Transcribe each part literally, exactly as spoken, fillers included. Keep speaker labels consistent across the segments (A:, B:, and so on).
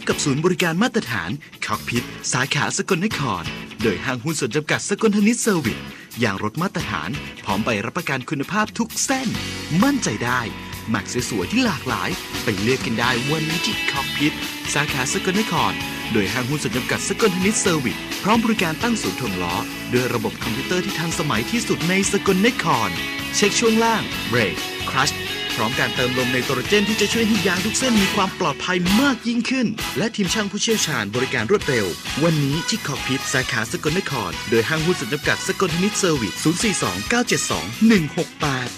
A: กับศูนย์บริการมาตรฐานคอกพิทสาขาสกลนครโดยห้างหุ้นส่วนจำกัดสกลธนิชเซอร์วิสอย่างรถมาตรฐานพร้อมใบรับประกันคุณภาพทุกเส้นมั่นใจได้แม็กซ์สวยๆที่หลากหลายไปเลือกกันได้วันนี้ที่คอกพิทสาขาสกลนครโดยห้างหุ้นส่วนจำกัดสกลธนิชเซอร์วิสพร้อมบริการตั้งศูนย์ถ่วงล้อด้วยระบบคอมพิวเตอร์ที่ทันสมัยที่สุดในสกลนครเช็คช่วงล่างเบรกคลัตช์พร้อมการเติมลมไนโตรเจนที่จะช่วยให้ยางทุกเส้นมีความปลอดภัยมากยิ่งขึ้นและทีมช่างผู้เชี่ยวชาญบริการรวดเร็ววันนี้ที่คอกพิทสาขาสกลนครโดยห้างหุ้นส่วนจำกัดสกลธนิชเซอร์วิสศูนย์ สี่ สอง เก้า เจ็ด สอง หนึ่ง หก แปด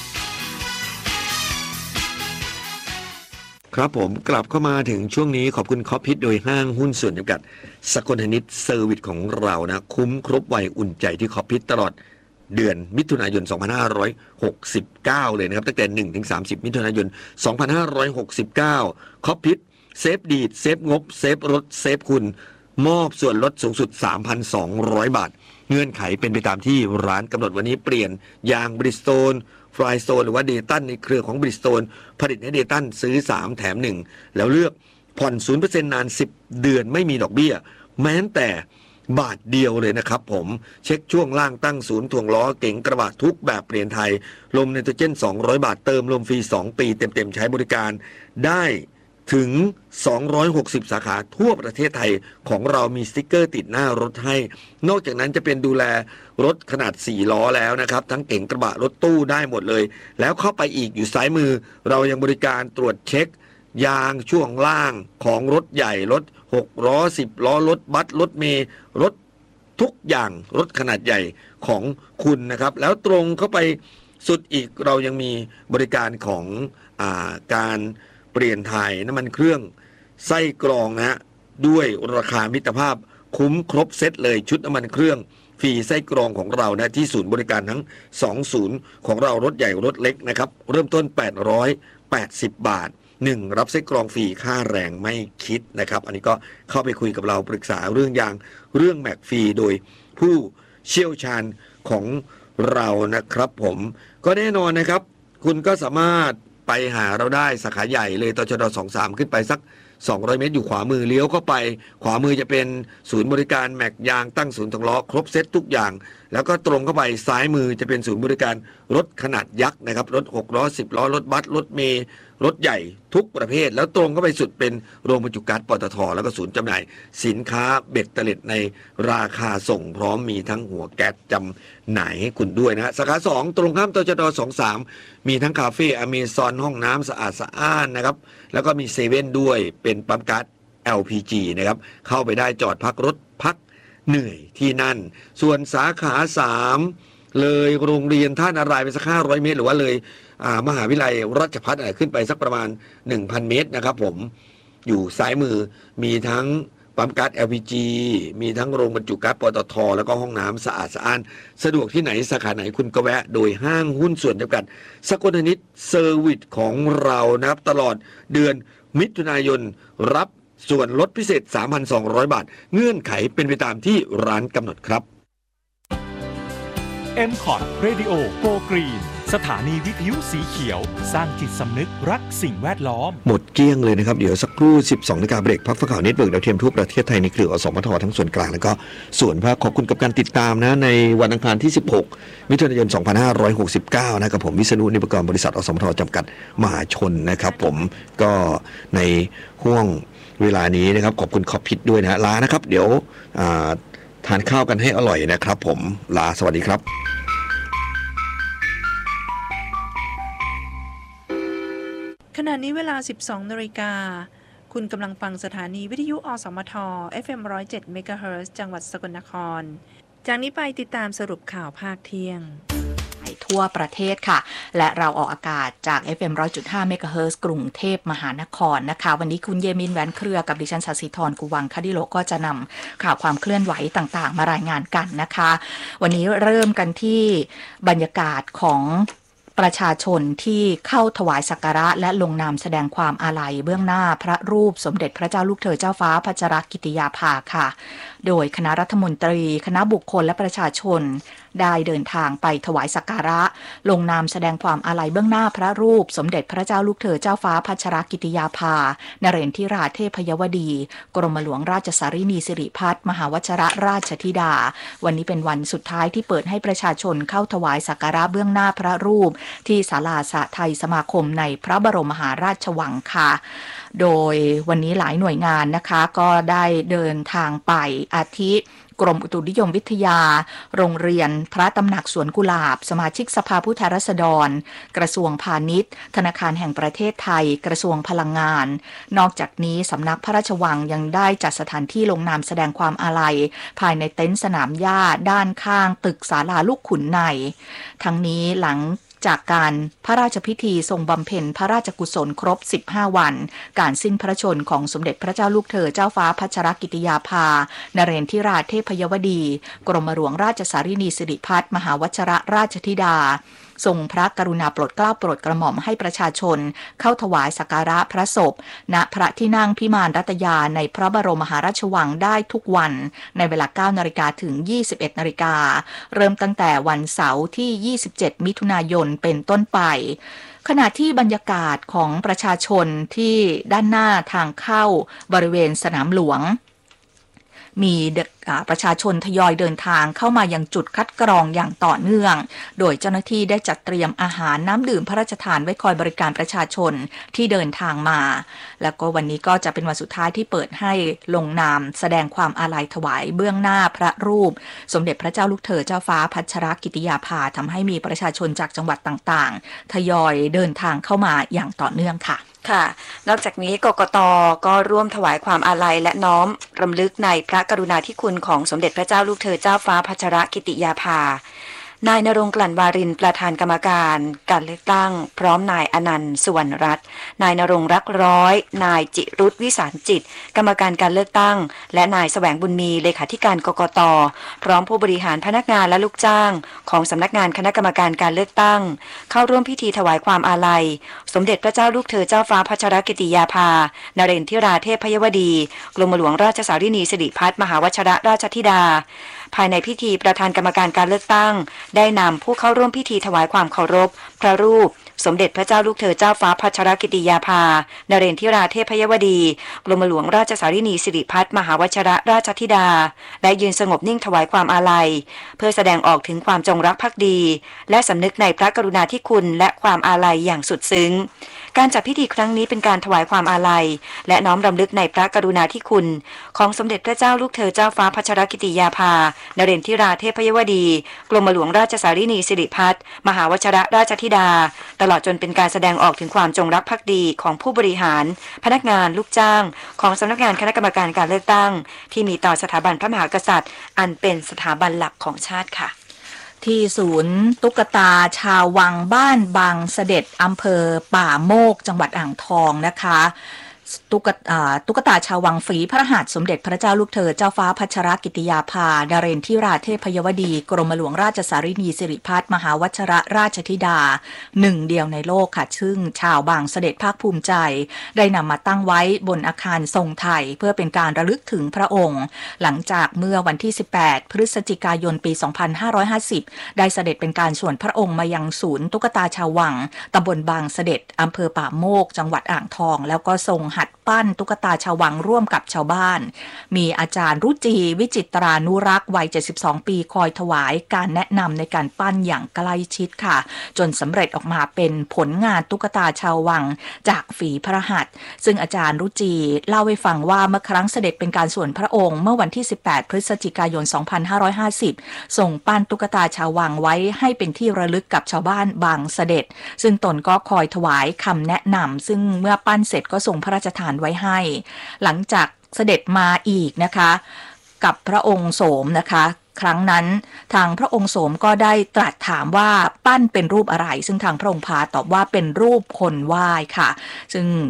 B: ครับผมกลับเข้ามาถึงช่วงนี้ขอบคุณคอปพิทโดยห้างหุ้นส่วนจำกัดสกลธนิชเซอร์วิสของเรานะคุ้มครบไวอุ่นใจที่คอปพิทตลอดเดือนมิถุนายนสองพันห้าร้อยหกสิบเก้าเลยนะครับตั้งแต่หนึ่งถึงสามสิบมิถุนายนสองพันห้าร้อยหกสิบเก้าคอปพิทเซฟดีดเซฟงบเซฟรถเซฟคุณมอบส่วนลดสูงสุด สามพันสองร้อย บาทเงื่อนไขเป็นไปตามที่ร้านกำหนดวันนี้เปลี่ยนยางบริสโตนฟลายสโตนหรือว่าเดตันในเครือของบริสโตนผลิตให้เดตันซื้อสามแถมหนึ่งแล้วเลือกผ่อน ศูนย์เปอร์เซ็นต์ นานสิบเดือนไม่มีดอกเบี้ยแม้แต่บาทเดียวเลยนะครับผมเช็คช่วงล่างตั้งศูนย์ถ่วงล้อเก๋งกระบะทุกแบบเปลี่ยนไทยลมไนโตรเจนสองร้อยบาทเติมลมฟรีสองปีเต็มๆใช้บริการได้ถึงสองร้อยหกสิบสาขาทั่วประเทศไทยของเรามีสติ๊กเกอร์ติดหน้ารถให้นอกจากนั้นจะเป็นดูแลรถขนาดสี่ล้อแล้วนะครับทั้งเก๋งกระบะรถตู้ได้หมดเลยแล้วเข้าไปอีกอยู่ซ้ายมือเรายังบริการตรวจเช็คยางช่วงล่างของรถใหญ่รถหกล้อสิบล้อรถบัสรถเมล์รถทุกอย่างรถขนาดใหญ่ของคุณนะครับแล้วตรงเข้าไปสุดอีกเรายังมีบริการของอ่าการเปลี่ยนถ่ายน้ำมันเครื่องไส้กรองนะฮะด้วยราคามิตรภาพคุ้มครบเซตเลยชุดน้ำมันเครื่องฟรีไส้กรองของเรานะที่ศูนย์บริการทั้งสองศูนย์ของเรารถใหญ่รถเล็กนะครับเริ่มต้นแปดร้อยแปดสิบบาทหนึ่งรับไส้กรองฟรีค่าแรงไม่คิดนะครับอันนี้ก็เข้าไปคุยกับเราปรึกษาเรื่องยางเรื่องแม็กฟรีโดยผู้เชี่ยวชาญของเรานะครับผมก็แน่นอนนะครับคุณก็สามารถไปหาเราได้สาขาใหญ่เลยตชดสองสามขึ้นไปสักสองร้อยเมตรอยู่ขวามือเลี้ยวเข้าไปขวามือจะเป็นศูนย์บริการแม็กยางตั้งศูนย์ถ่วงล้อครบเซตทุกอย่างแล้วก็ตรงเข้าไปซ้ายมือจะเป็นศูนย์บริการรถขนาดยักษ์นะครับรถหกล้อสิบล้อรถบัสรถเมล์รถใหญ่ทุกประเภทแล้วตรงเข้าไปสุดเป็นโรงบรรจุก๊าซปตท.แล้วก็ศูนย์จำหน่ายสินค้าเบ็ดเตล็ดในราคาส่งพร้อมมีทั้งหัวแก๊สจำหน่ายให้คุณด้วยนะสาขาสองตรงข้ามตชดสองสามมีทั้งคาเฟ่อเมซอนห้องน้ำสะอาดสะอ้านนะครับแล้วก็มีเซเว่นด้วยเป็นปั๊มก๊าซ แอล พี จี นะครับเข้าไปได้จอดพักรถพักเหนื่อยที่นั่นส่วนสาขาสามเลยโรงเรียนท่านารายไปสักห้าร้อยเมตรหรือว่าเลยมหาวิทยาลัยราชภัฏขึ้นไปสักประมาณ หนึ่งพัน เมตรนะครับผมอยู่ซ้ายมือมีทั้งปั๊มก๊าซ แอล พี จี มีทั้งโรงบรรจุก๊าซปตท.แล้วก็ห้องน้ำสะอาดสะอ้านสะดวกที่ไหนสาขาไหนคุณก็แวะโดยห้างหุ้นส่วนจำกัดสกลธนิชเซอร์วิสของเรานะครับตลอดเดือนมิถุนายนรับส่วนลดพิเศษ สามพันสองร้อย บาทเงื่อนไขเป็นไปตามที่ร้านกำหนดครับ
C: เอ็ม คอท Radio Go Green สถานีวิทยุสีเขียวสร้างจิตสำนึกรักสิ่งแวดล้อม
B: หมดเกลี้ยงเลยนะครับเดี๋ยวสักครู่ สิบสองนาฬิกาเบรกพักฟังข่าวเน็ตเวิร์กดาวเทียมทั่วประเทศไทยในเครืออสมททั้งส่วนกลางแล้วก็ส่วนภาคขอบคุณกับการติดตามนะในวันอังคารที่สิบหกมิถุนายนสองพันห้าร้อยหกสิบเก้านะครับผมวิษณุนิปกรบริษัทอสมทจำกัดมหาชนนะครับผมก็ในห่วงเวลานี้นะครับขอบคุณคอปพิทด้วยนะลานะครับเดี๋ยวทานข้าวกันให้อร่อยนะครับผมลาสวัสดีครับ
D: ขณะนี้เวลา สิบสองนาฬิกาคุณกำลังฟังสถานีวิทยุอสมท เอฟ เอ็ม หนึ่งร้อยเจ็ด เมกะเฮิรตซ์จังหวัดสกลนครจากนี้ไปติดตามสรุปข่าวภาคเที่ยง
E: ทั่วประเทศค่ะและเราออกอากาศจาก เอฟ เอ็ม หนึ่งร้อยจุดห้า เมกะเฮิรตซ์กรุงเทพมหานครนะคะวันนี้คุณเยมินแหวนเครือกับดิฉันศศิธรกุวังคดิโลก็จะนำข่าวความเคลื่อนไหวต่างๆมารายงานกันนะคะวันนี้เริ่มกันที่บรรยากาศของประชาชนที่เข้าถวายสักการะและลงนามแสดงความอาลัยเบื้องหน้าพระรูปสมเด็จพระเจ้าลูกเธอเจ้าฟ้าพัชรกิติยาภาค่ะโดยคณะรัฐมนตรีคณะบุคคลและประชาชนได้เดินทางไปถวายสักการะลงนามแสดงความอาลัยเบื้องหน้าพระรูปสมเด็จพระเจ้าลูกเธอเจ้าฟ้าพัชรกิติยาภานเรนทิราเทพยวดีกรมหลวงราชสารินีสิริพัฒน์มหาวชิรราชธิดาวันนี้เป็นวันสุดท้ายที่เปิดให้ประชาชนเข้าถวายสักการะเบื้องหน้าพระรูปที่ศาลาสะไทยสมาคมในพระบรมมหาราชวังค่ะโดยวันนี้หลายหน่วยงานนะคะก็ได้เดินทางไปอาทิกรมอุตุนิยมวิทยาโรงเรียนพระตำหนักสวนกุหลาบสมาชิกสภาผู้แทนราษฎรกระทรวงพาณิชย์ธนาคารแห่งประเทศไทยกระทรวงพลังงานนอกจากนี้สำนักพระราชวังยังได้จัดสถานที่ลงนามแสดงความอาลัยภายในเต็นท์สนามหญ้าด้านข้างตึกศาลาลูกขุนในทั้งนี้หลังจากการพระราชพิธีทรงบำเพ็ญพระราชกุศลครบสิบห้าวันการสิ้นพระชนของสมเด็จพระเจ้าลูกเธอเจ้าฟ้าพัชรกิติยาภานเรนทิราเทพยวดีกรมหลวงราชสารินีสิริพัฒน์มหาวชิรราชธิดาทรงพระกรุณาโปรดเกล้าโปรดกระหม่อมให้ประชาชนเข้าถวายสักการะพระศพณพระที่นั่งพิมานรัตยาในพระบรมมหาราชวังได้ทุกวันในเวลา เก้านาฬิกา ถึง ยี่สิบเอ็ดนาฬิกาเริ่มตั้งแต่วันเสาร์ที่ ยี่สิบเจ็ดมิถุนายนเป็นต้นไปขณะที่บรรยากาศของประชาชนที่ด้านหน้าทางเข้าบริเวณสนามหลวงมีประชาชนทยอยเดินทางเข้ามายังจุดคัดกรองอย่างต่อเนื่องโดยเจ้าหน้าที่ได้จัดเตรียมอาหารน้ำดื่มพระราชทานไว้คอยบริการประชาชนที่เดินทางมาแล้วก็วันนี้ก็จะเป็นวันสุดท้ายที่เปิดให้ลงนามแสดงความอาลัยถวายเบื้องหน้าพระรูปสมเด็จพระเจ้าลูกเธอเจ้าฟ้าพัชรกิติยาภาทำให้มีประชาชนจากจังหวัดต่างๆทยอยเดินทางเข้ามาอย่างต่อเนื่องค่ะ
F: ค่ะนอกจากนี้กกต.ก็ร่วมถวายความอาลัยและน้อมรำลึกในพระกรุณาธิคุณของสมเด็จพระเจ้าลูกเธอเจ้าฟ้าพัชรกิติยาภานายณรงค์กลั่นวารินประธานกรรมการการเลือกตั้งพร้อมนายอนันต์สุวรรณรัตน์นายณรงค์รักร้อยนายจิรุตวิสารจิตกรรมการการเลือกตั้งและนายแสวงบุญมีเลขาธิการกกต.พร้อมผู้บริหารพนักงานและลูกจ้างของสำนักงานคณะกรรมการการเลือกตั้งเข้าร่วมพิธีถวายความอาลัยสมเด็จพระเจ้าลูกเธอเจ้าฟ้าพัชรกิติยาภานเรนทิราเทพยวดีกรมหลวงราชสารินีสิริพัฒน์มหาวชิรราชธิดาภายในพิธีประธานกรรมการการเลือกตั้งได้นำผู้เข้าร่วมพิธีถวายความเคารพพระรูปสมเด็จพระเจ้าลูกเธอเจ้าฟ้าพัชรกิติยาภานเรนทิราเทพยวดีกรมหลวงราชสารินีสิริพัฒน์มหาวชิรราชธิดาและยืนสงบนิ่งถวายความอาลัยเพื่อแสดงออกถึงความจงรักภักดีและสำนึกในพระกรุณาธิคุณและความอาลัยอย่างสุดซึ้งการจัดพิธีครั้งนี้เป็นการถวายความอาลัยและน้อมรำลึกในพระกรุณาธิคุณของสมเด็จพระเจ้าลูกเธอเจ้าฟ้าพัชรกิติยาภานเรนทิราเทพยวดีกรมหลวงราชสารินีสิริพัฒน์มหาวชิรราชธิดาตลอดจนเป็นการแสดงออกถึงความจงรักภักดีของผู้บริหารพนักงานลูกจ้างของสำนักงานคณะกรรมการการเลือกตั้งที่มีต่อสถาบันพระมหากษัตริย์อันเป็นสถาบันหลักของชาติค่ะ
E: ที่ศูนย์ตุ๊กตาชาววังบ้านบางเสด็จอำเภอป่าโมกจังหวัดอ่างทองนะคะตุ๊กตาตุ๊กตาชาววังฝีพระหัตถ์สมเด็จพระเจ้าลูกเธอเจ้าฟ้าพัชรกิติยาภาดาเรนทิราเทพยวดีกรมหลวงราชสารินีสิริพัฒน์มหาวชิรราชธิดาหนึ่งเดียวในโลกค่ะซึ่งชาวบางเสด็จภาคภูมิใจได้นำมาตั้งไว้บนอาคารทรงไทยเพื่อเป็นการระลึกถึงพระองค์หลังจากเมื่อวันที่สิบแปดพฤศจิกายนปีสองพันห้าร้อยห้าสิบได้เสด็จเป็นการส่วนพระองค์มายังศูนย์ตุ๊กตาชาววังตำบลบางเสด็จอำเภอป่าโมกจังหวัดอ่างทองแล้วก็ทรงหัดปั้นตุ๊กตาชาววังร่วมกับชาวบ้านมีอาจารย์รุจีวิจิตรานุรักษ์วัยเจ็ดสิบสองปีคอยถวายการแนะนำในการปั้นอย่างใกล้ชิดค่ะจนสำเร็จออกมาเป็นผลงานตุ๊กตาชาววังจากฝีพระหัตถ์ซึ่งอาจารย์รุจีเล่าให้ฟังว่าเมื่อครั้งเสด็จเป็นการส่วนพระองค์เมื่อวันที่สิบแปดพฤศจิกายนสองพันห้าร้อยห้าสิบส่งปั้นตุ๊กตาชาววังไว้ให้เป็นที่ระลึกกับชาวบ้านบางเสด็จซึ่งตนก็คอยถวายคำแนะนำซึ่งเมื่อปั้นเสร็จก็ส่งพระราชทานไว้ให้หลังจากเสด็จมาอีกนะคะกับพระองค์โสมนะคะครั้งนั้นทางพระองค์โสมก็ได้ตรัสถามว่าปั้นเป็นรูปอะไรซึ่งทางพระองค์พาตอบว่าเป็นรูปคนไหว้ค่ะซึ่ง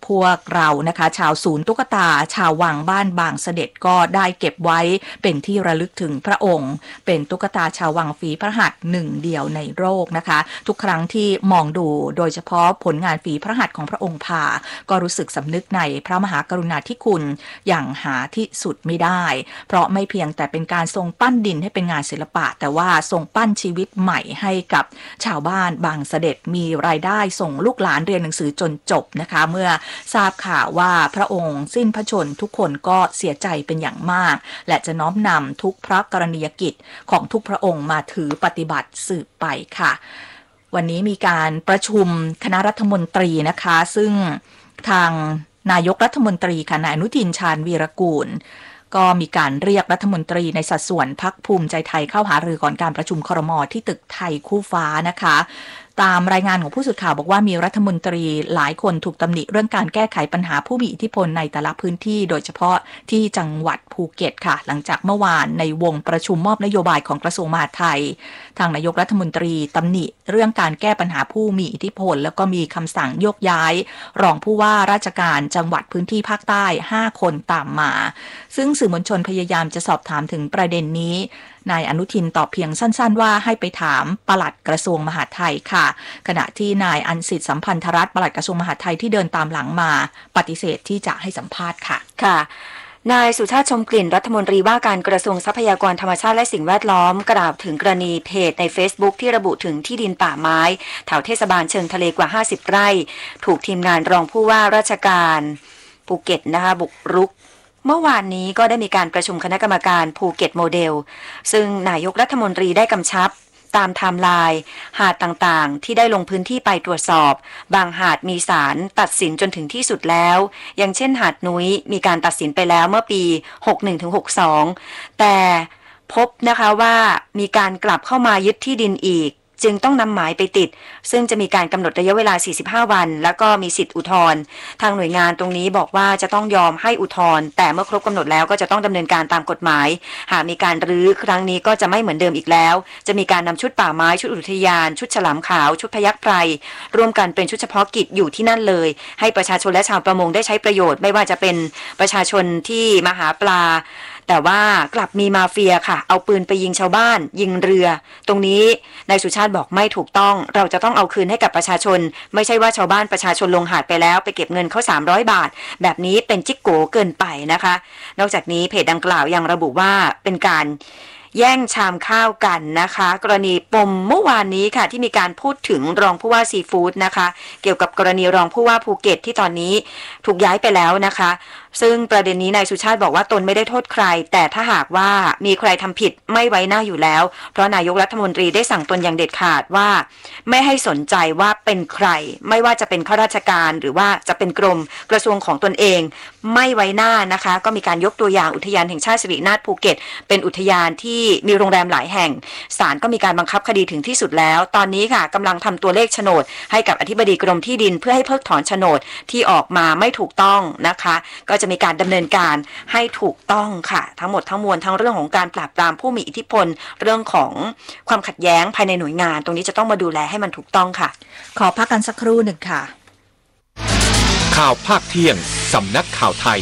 E: พวกเรานะคะชาวศูนย์ตุ๊กตาชาววังบ้านบางเสด็จก็ได้เก็บไว้เป็นที่ระลึกถึงพระองค์เป็นตุ๊กตาชาววังฝีพระหัตถ์หนึ่งเดียวในโลกนะคะทุกครั้งที่มองดูโดยเฉพาะผลงานฝีพระหัตถ์ของพระองค์พาก็รู้สึกสำนึกในพระมหากรุณาธิคุณอย่างหาที่สุดไม่ได้เพราะไม่เพียงแต่เป็นการทรงปั้นดินให้เป็นงานศิลปะแต่ว่าทรงปั้นชีวิตใหม่ให้กับชาวบ้านบางเสด็จมีรายได้ส่งลูกหลานเรียนหนังสือจนจบนะคะเมื่อทราบข่าวว่าพระองค์สิ้นพระชนทุกคนก็เสียใจเป็นอย่างมากและจะน้อมนำทุกพระกรณียกิจของทุกพระองค์มาถือปฏิบัติสืบไปค่ะวันนี้มีการประชุมคณะรัฐมนตรีนะคะซึ่งทางนายกรัฐมนตรีค่ะนายอนุทินชาญวีรกูลก็มีการเรียกรัฐมนตรีในสัดส่วนพรรคภูมิใจไทยเข้าหารือก่อนการประชุมครม.ที่ตึกไทยคู่ฟ้านะคะตามรายงานของผู้สื่อข่าวบอกว่ามีรัฐมนตรีหลายคนถูกตำหนิเรื่องการแก้ไขปัญหาผู้มีอิทธิพลในแต่ละพื้นที่โดยเฉพาะที่จังหวัดภูเก็ตค่ะหลังจากเมื่อวานในวงประชุมมอบนโยบายของกระทรวงมหาดไทยทางนายกรัฐมนตรีตำหนิเรื่องการแก้ปัญหาผู้มีอิทธิพลแล้วก็มีคำสั่งโยกย้ายรองผู้ว่าราชการจังหวัดพื้นที่ภาคใต้ห้าคนตามมาซึ่งสื่อมวลชนพยายามจะสอบถามถึงประเด็นนี้นายอนุทินตอบเพียงสั้นๆว่าให้ไปถามปลัดกระทรวงมหาดไทยค่ะขณะที่นายอันสิทธิ์สัมพันธรัตน์ปลัดกระทรวงมหาดไทยที่เดินตามหลังมาปฏิเสธที่จะให้สัมภาษณ์ค่ะ
F: ค่ะนายสุชาติชมกลิ่นรัฐมนตรีว่าการกระทรวงทรัพยากรธรรมชาติและสิ่งแวดล้อมกล่าวถึงกรณีเพจใน Facebook ที่ระบุถึงที่ดินป่าไม้แถวเทศบาลเชิงทะเลกว่าห้าสิบไร่ถูกทีมงานรองผู้ว่าราชการภูเก็ตนะคะบุกรุกเมื่อวานนี้ก็ได้มีการประชุมคณะกรรมการภูเก็ตโมเดลซึ่งนายกรัฐมนตรีได้กำชับตามไทม์ไลน์หาดต่างๆที่ได้ลงพื้นที่ไปตรวจสอบบางหาดมีศาลตัดสินจนถึงที่สุดแล้วอย่างเช่นหาดนุ้ยมีการตัดสินไปแล้วเมื่อปีหกสิบเอ็ดถึงหกสิบสองแต่พบนะคะว่ามีการกลับเข้ามายึดที่ดินอีกจึงต้องนำหมายไปติดซึ่งจะมีการกำหนดระยะเวลาสี่สิบห้าวันแล้วก็มีสิทธิอุทธรณ์ทางหน่วยงานตรงนี้บอกว่าจะต้องยอมให้อุทธรณ์แต่เมื่อครบกำหนดแล้วก็จะต้องดำเนินการตามกฎหมายหากมีการรื้อครั้งนี้ก็จะไม่เหมือนเดิมอีกแล้วจะมีการนำชุดป่าไม้ชุดอุทยานชุดฉลามขาวชุดพยัคฆ์ไพรร่วมกันเป็นชุดเฉพาะกิจอยู่ที่นั่นเลยให้ประชาชนและชาวประมงได้ใช้ประโยชน์ไม่ว่าจะเป็นประชาชนที่มาหาปลาแต่ว่ากลับมีมาเฟียค่ะเอาปืนไปยิงชาวบ้านยิงเรือตรงนี้นายสุชาติบอกไม่ถูกต้องเราจะต้องเอาคืนให้กับประชาชนไม่ใช่ว่าชาวบ้านประชาชนลงหาดไปแล้วไปเก็บเงินเขาสามร้อยบาทแบบนี้เป็นจิ๊กโกเกินไปนะคะนอกจากนี้เพจดังกล่าวยังระบุว่าเป็นการแย่งชามข้าวกันนะคะกรณีปมเมื่อวานนี้ค่ะที่มีการพูดถึงรองผู้ว่าซีฟู้ดนะคะเกี่ยวกับกรณีรองผู้ว่าภูเก็ตที่ตอนนี้ถูกย้ายไปแล้วนะคะซึ่งประเด็นนี้นายสุชาติบอกว่าตนไม่ได้โทษใครแต่ถ้าหากว่ามีใครทำผิดไม่ไว้หน้าอยู่แล้วเพราะนายกรัฐมนตรีได้สั่งตนอย่างเด็ดขาดว่าไม่ให้สนใจว่าเป็นใครไม่ว่าจะเป็นข้าราชการหรือว่าจะเป็นกรมกระทรวงของตนเองไม่ไว้หน้านะคะก็มีการยกตัวอย่างอุทยานแห่งชาติสิรินาถภูเก็ตเป็นอุทยานที่มีโรงแรมหลายแห่งศาลก็มีการบังคับคดีถึงที่สุดแล้วตอนนี้ค่ะกำลังทำตัวเลขโฉนดให้กับอธิบดีกรมที่ดินเพื่อให้เพิกถอนโฉนดที่ออกมาไม่ถูกต้องนะคะก็จะมีการดำเนินการให้ถูกต้องค่ะทั้งหมดทั้งมวลทั้งเรื่องของการปราบปรามผู้มีอิทธิพลเรื่องของความขัดแย้งภายในหน่วยงานตรงนี้จะต้องมาดูแลให้มันถูกต้องค่ะ
E: ขอพักกันสักครู่หนึ่งค่ะ
C: ข่าวภาคเที่ยงสำนักข่าวไทย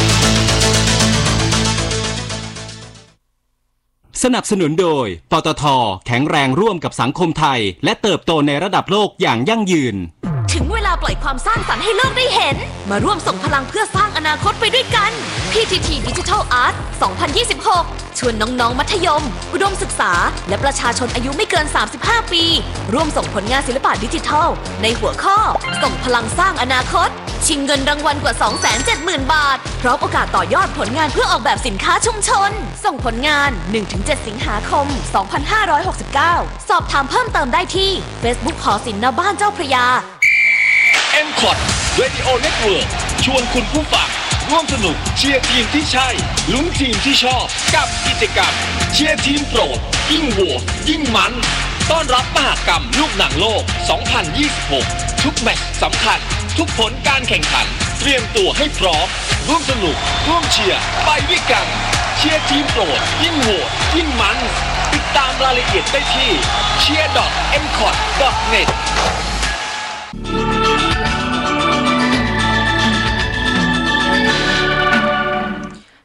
C: สนับสนุนโดยปตท.แข็งแรงร่วมกับสังคมไทยและเติบโตในระดับโลกอย่างยั่งยืน
G: ถึงเวลาปล่อยความสร้างสรรค์ให้โลกได้เห็นมาร่วมส่งพลังเพื่อสร้างอนาคตไปด้วยกัน พี ที ที Digital Art สองพันยี่สิบหกชวนน้องๆมัธยมอุดมศึกษาและประชาชนอายุไม่เกินสามสิบห้าปีร่วมส่งผลงานศิลปะดิจิทัลในหัวข้อส่งพลังสร้างอนาคตชิงเงินรางวัลกว่า สองแสนเจ็ดหมื่น บาทพร้อมโอกาสต่อยอดผลงานเพื่อออกแบบสินค้าชุมชนส่งผลงาน หนึ่งถึงเจ็ด สิงหาคม สองพันห้าร้อยหกสิบเก้า สอบถามเพิ่มเติมได้ที่ Facebook หอศิลป์ณบ้านเจ้าพระยา
H: เอ็ม คอท Radio Network ชวนคุณผู้ฟังร่วมสนุกเชียร์ทีมที่ใช่ลุ้นทีมที่ชอบกับกิจกรรมเชียร์ทีมโปรดยิ่งโหวตยิ่งมันต้อนรับมหกรรมลูกหนังโลก สองพันยี่สิบหก ทุกแมตช์สำคัญทุกผลการแข่งขันเตรียมตัวให้พร้อมร่วมสนุกร่วมเชียร์ไปด้วยกันเชียร์ทีมโปรดยิ่งโหวตยิ่งมันติดตามรายละเอียดได้ที่ เชียร์ ดอท เอ็ม คอท ดอท เน็ต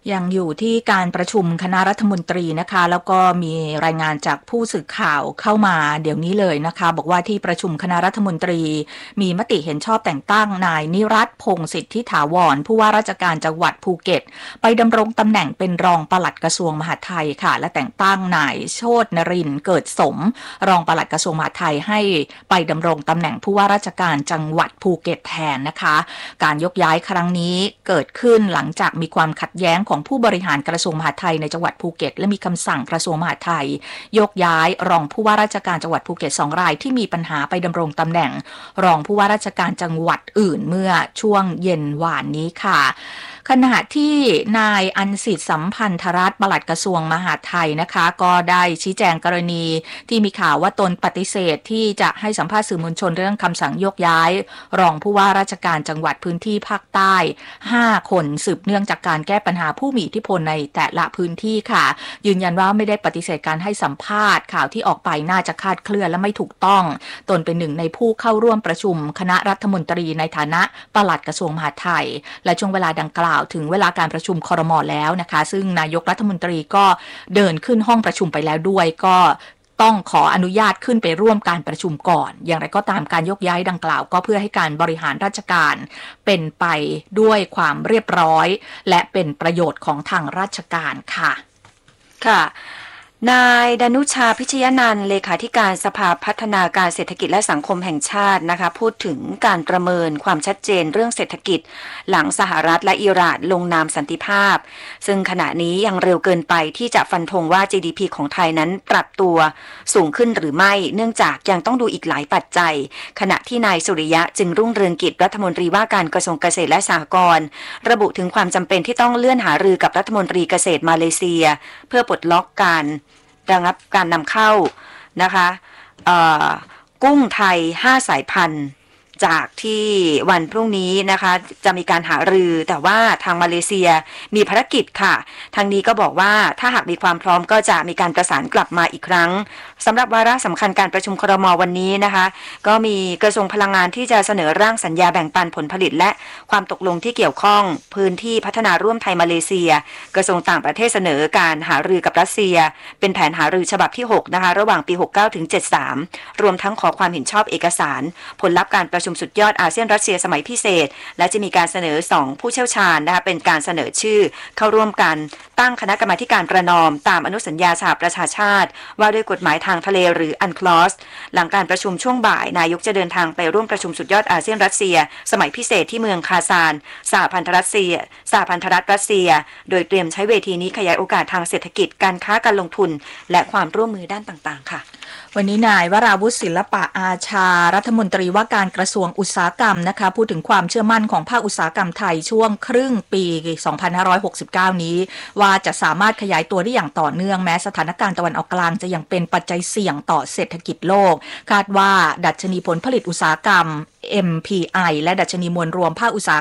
E: ยังอยู่ที่การประชุมคณะรัฐมนตรีนะคะแล้วก็มีรายงานจากผู้สื่อข่าวเข้ามาเดี๋ยวนี้เลยนะคะบอกว่าที่ประชุมคณะรัฐมนตรีมีมติเห็นชอบแต่งตั้งนายนิรัตน์พงษ์สิทธิถาวรผู้ว่าราชการจังหวัดภูเก็ตไปดำรงตำแหน่งเป็นรองปลัดกระทรวงมหาดไทยค่ะและแต่งตั้งนายโชตินรินทร์เกิดสมรองปลัดกระทรวงมหาดไทยให้ไปดำรงตำแหน่งผู้ว่าราชการจังหวัดภูเก็ตแทนนะคะการยกย้ายครั้งนี้เกิดขึ้นหลังจากมีความขัดแย้งของผู้บริหารกระทรวงมหาดไทยในจังหวัดภูเก็ตและมีคำสั่งกระทรวงมหาดไทยยกย้ายรองผู้ว่าราชการจังหวัดภูเก็ตสองรายที่มีปัญหาไปดำรงตำแหน่งรองผู้ว่าราชการจังหวัดอื่นเมื่อช่วงเย็นวานนี้ค่ะขณะที่นายอันสิทธิ์สัมพันธรัตน์ปลัดกระทรวงมหาดไทยนะคะก็ได้ชี้แจงกรณีที่มีข่าวว่าตนปฏิเสธที่จะให้สัมภาษณ์สื่อมวลชนเรื่องคำสั่งยกย้ายรองผู้ว่าราชการจังหวัดพื้นที่ภาคใต้ห้าคนสืบเนื่องจากการแก้ปัญหาผู้มีอิทธิพลในแต่ละพื้นที่ค่ะยืนยันว่าไม่ได้ปฏิเสธการให้สัมภาษณ์ข่าวที่ออกไปน่าจะคลาดเคลื่อนและไม่ถูกต้องตนเป็นหนึ่งในผู้เข้าร่วมประชุมคณะรัฐมนตรีในฐานะปลัดกระทรวงมหาดไทยและช่วงเวลาดังกล่าวถึงเวลาการประชุมครม.แล้วนะคะซึ่งนายกรัฐมนตรีก็เดินขึ้นห้องประชุมไปแล้วด้วยก็ต้องขออนุญาตขึ้นไปร่วมการประชุมก่อนอย่างไรก็ตามการยกย้ายดังกล่าวก็เพื่อให้การบริหารราชการเป็นไปด้วยความเรียบร้อยและเป็นประโยชน์ของทางราชการค่ะ
F: ค่ะนายดนุชาพิชยนันท์เลขาธิการสภาพัฒนาการเศรษฐกิจและสังคมแห่งชาตินะคะพูดถึงการประเมินความชัดเจนเรื่องเศรษฐกิจหลังสหรัฐและอิหร่านลงนามสันติภาพซึ่งขณะนี้ยังเร็วเกินไปที่จะฟันธงว่า จี ดี พี ของไทยนั้นปรับตัวสูงขึ้นหรือไม่เนื่องจากยังต้องดูอีกหลายปัจจัยขณะที่นายสุริยะจึงรุ่งเรืองกิจรัฐมนตรีว่าการกระทรวงเกษตรและสหกรณ์ระบุถึงความจำเป็นที่ต้องเลื่อนหารือกับรัฐมนตรีเกษตรมาเลเซียเพื่อปลดล็อกการระงับการนำเข้านะคะกุ้งไทยห้าสายพันธุ์จากที่วันพรุ่งนี้นะคะจะมีการหารือแต่ว่าทางมาเลเซียมีภารกิจค่ะทางนี้ก็บอกว่าถ้าหากมีความพร้อมก็จะมีการประสานกลับมาอีกครั้งสำหรับวาระสำคัญการประชุมครม.วันนี้นะคะก็มีกระทรวงพลังงานที่จะเสนอร่างสัญญาแบ่งปันผลผลิตและความตกลงที่เกี่ยวข้องพื้นที่พัฒนาร่วมไทยมาเลเซียกระทรวงต่างประเทศเสนอการหารือกับรัสเซียเป็นแผนหารือฉบับที่หกนะคะระหว่างปีหกเก้าถึงเจ็ดสิบสามรวมทั้งขอความเห็นชอบเอกสารผลลัพธ์การประชุมสุดยอดอาเซียนรัสเซียสมัยพิเศษและจะมีการเสนอสองผู้เชี่ยวชาญนะคะเป็นการเสนอชื่อเข้าร่วมกันตั้งคณะกรรมาการประนอมตามอนุสัญญาสหประชาชาติว่าด้วยกฎหมายทางทะเลหรืออันคลอสหลังการประชุมช่วงบ่ายนายกจะเดินทางไปร่วมประชุมสุดยอดอาเซียนรัสเซียสมัยพิเศษที่เมืองคาซานสหพันธรัฐรัสเซียสหพันธรัฐรัสเซียโดยเตรียมใช้เวทีนี้ขยายโอกาสทางเศรษฐกิจการค้าการลงทุนและความร่วมมือด้านต่างๆค่ะ
E: วันนี้นายวราวุฒิศิลปะอาชารัฐมนตรีว่าการกระทรวงอุตสาหกรรมนะคะพูดถึงความเชื่อมั่นของภาคอุตสาหกรรมไทยช่วงครึ่งปีสองพันห้าร้อยหกสิบเก้านี้ว่าจะสามารถขยายตัวได้อย่างต่อเนื่องแม้สถานการณ์ตะวันออกกลางจะยังเป็นปัจจัยเสี่ยงต่อเศรษฐกิจโลกคาดว่าดัชนีผลผลิตอุตสาหกรรม เอ็ม พี ไอ และดัชนีมวลรวมภาคอุตสาห